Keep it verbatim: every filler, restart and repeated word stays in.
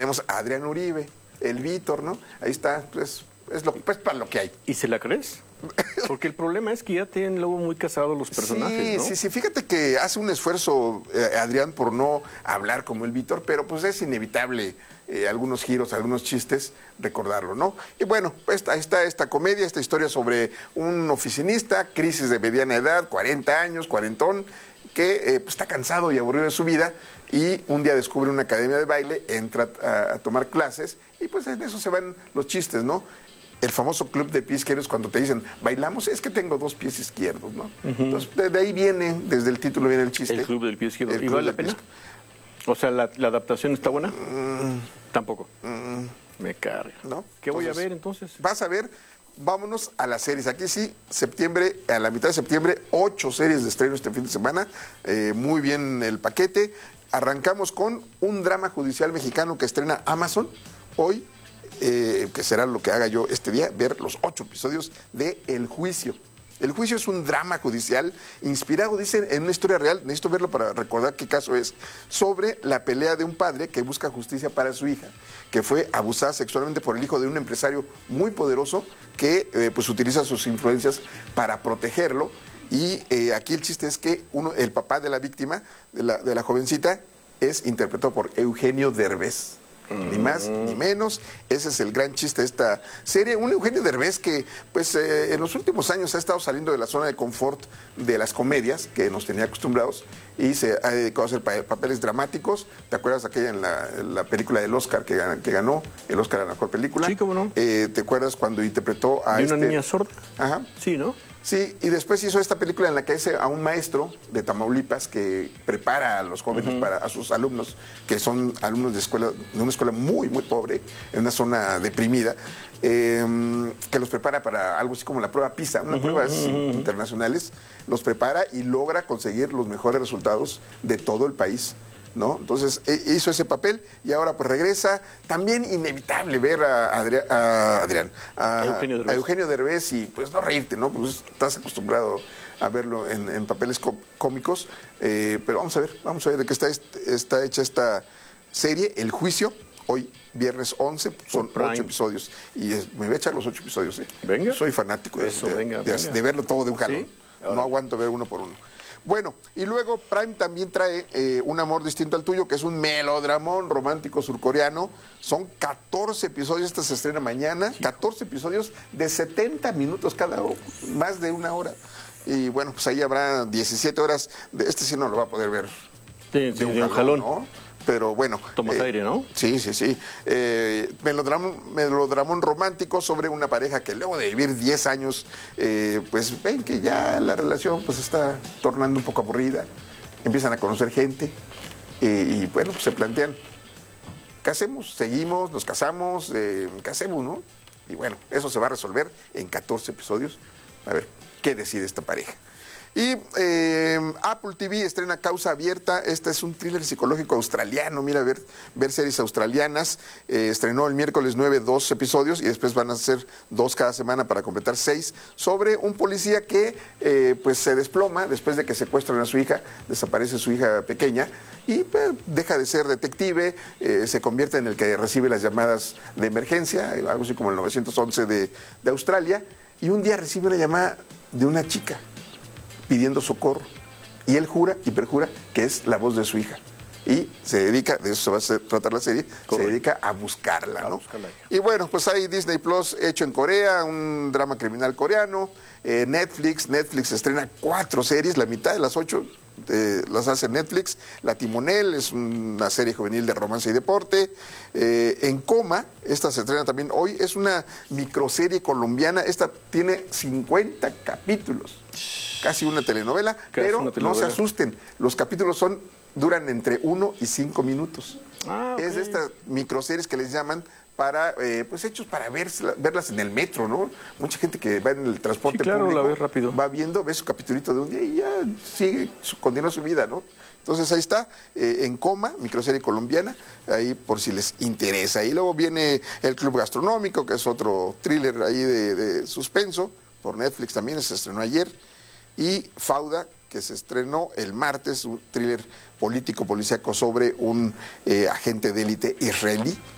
tenemos a Adrián Uribe, el Víctor, ¿no? Ahí está, pues, es lo, pues para lo que hay. ¿Y se la crees? Porque el problema es que ya tienen luego muy casados los personajes, sí, ¿no? Sí, sí, fíjate que hace un esfuerzo eh, Adrián por no hablar como el Víctor, pero pues es inevitable eh, algunos giros, algunos chistes, recordarlo, ¿no? Y bueno, pues ahí está esta comedia, esta historia sobre un oficinista, crisis de mediana edad, cuarenta años, cuarentón, que eh, pues, está cansado y aburrido de su vida y un día descubre una academia de baile, entra a, a tomar clases y pues en eso se van los chistes, ¿no? El famoso club de pies izquierdos, cuando te dicen, bailamos, es que tengo dos pies izquierdos, ¿no? Uh-huh. Entonces, de, de ahí viene, desde el título viene el chiste. El club del pie izquierdo. El ¿Y vale la pena? Pie... O sea, ¿la, la adaptación está buena? Mm, Tampoco. Mm, Me carga. ¿No? ¿Qué voy entonces, a ver entonces? Vas a ver, vámonos a las series. Aquí sí, septiembre, a la mitad de septiembre, ocho series de estreno este fin de semana. Eh, muy bien el paquete. Arrancamos con un drama judicial mexicano que estrena Amazon hoy. Eh, que será lo que haga yo este día, ver los ocho episodios de El Juicio. El Juicio es un drama judicial inspirado, dicen, en una historia real, necesito verlo para recordar qué caso es, sobre la pelea de un padre que busca justicia para su hija, que fue abusada sexualmente por el hijo de un empresario muy poderoso que eh, pues utiliza sus influencias para protegerlo. Y eh, aquí el chiste es que uno, el papá de la víctima, de la, de la jovencita, es interpretado por Eugenio Derbez. Ni más ni menos, ese es el gran chiste de esta serie. Un Eugenio Derbez que pues eh, en los últimos años ha estado saliendo de la zona de confort de las comedias que nos tenía acostumbrados y se ha dedicado a hacer pa papeles dramáticos. ¿Te acuerdas aquella en la, en la película del Oscar que, que ganó el Oscar a la mejor película? Sí, cómo no. Eh, ¿Te acuerdas cuando interpretó a ¿Y este... una niña sorda? Ajá. Sí, ¿no? Sí, y después hizo esta película en la que hace a un maestro de Tamaulipas que prepara a los jóvenes, uh-huh. para a sus alumnos, que son alumnos de escuela, de una escuela muy, muy pobre, en una zona deprimida, eh, que los prepara para algo así como la prueba PISA, unas uh-huh, pruebas uh-huh. internacionales, los prepara y logra conseguir los mejores resultados de todo el país, ¿no? Entonces hizo ese papel y ahora pues regresa. También inevitable ver a, Adri a Adrián, a Eugenio, a Eugenio Derbez y pues no reírte, ¿no? Pues estás acostumbrado a verlo en, en papeles cómicos, eh, pero vamos a ver, vamos a ver de qué está, está hecha esta serie, El Juicio. Hoy, viernes once, son ocho episodios. Y es, me voy a echar los ocho episodios, ¿eh? Venga. Soy fanático de, Eso, de, venga, de, venga. de verlo todo de un jalón. ¿Sí? No aguanto ver uno por uno. Bueno, y luego Prime también trae eh, Un amor distinto al tuyo, que es un melodramón romántico surcoreano. Son catorce episodios, esta se estrena mañana, catorce episodios de setenta minutos cada uno, más de una hora. Y bueno, pues ahí habrá diecisiete horas, de, este sí no lo va a poder ver de, de, de un, de un jalón, jalón. ¿no? Pero bueno. Tomas eh, aire, ¿no? Sí, sí, sí. Eh, melodramón, melodramón romántico sobre una pareja que luego de vivir diez años, eh, pues ven que ya la relación pues está tornando un poco aburrida. Empiezan a conocer gente eh, y bueno, pues se plantean, ¿qué hacemos? ¿Seguimos? ¿Nos casamos? Eh, ¿Qué hacemos, no? Y bueno, eso se va a resolver en catorce episodios. A ver, ¿qué decide esta pareja? Y eh, Apple T V estrena Causa Abierta. Este es un thriller psicológico australiano. Mira, ver, ver series australianas. Eh, estrenó el miércoles nueve dos episodios y después van a ser dos cada semana para completar seis. Sobre un policía que eh, pues se desploma después de que secuestran a su hija. Desaparece su hija pequeña y pues, deja de ser detective. Eh, se convierte en el que recibe las llamadas de emergencia, algo así como el nueve once de, de Australia. Y un día recibe una llamada de una chica pidiendo socorro, y él jura y perjura que es la voz de su hija, y se dedica, de eso se va a hacer, tratar la serie, Correcto. se dedica a buscarla, ¿no? A buscarla. Y bueno, pues hay Disney Plus hecho en Corea, un drama criminal coreano, eh, Netflix, Netflix estrena cuatro series, la mitad de las ocho eh, las hace Netflix. La Timonel es una serie juvenil de romance y deporte. eh, En Coma, esta se estrena también hoy, es una microserie colombiana, esta tiene cincuenta capítulos, casi una telenovela, casi pero una telenovela. No se asusten, los capítulos son duran entre uno y cinco minutos. Ah, okay. Es de estas microseries que les llaman para, eh, pues hechos para verla, verlas en el metro, ¿no? Mucha gente que va en el transporte sí, claro, público, la ve rápido. Va viendo, ve su capitulito de un día y ya sigue, su, continúa su vida, ¿no? Entonces ahí está, eh, En Coma, microserie colombiana, ahí por si les interesa. Y luego viene El Club Gastronómico, que es otro thriller ahí de, de suspenso, por Netflix también, se estrenó ayer. Y Fauda, que se estrenó el martes, un thriller político policíaco sobre un eh, agente de élite israelí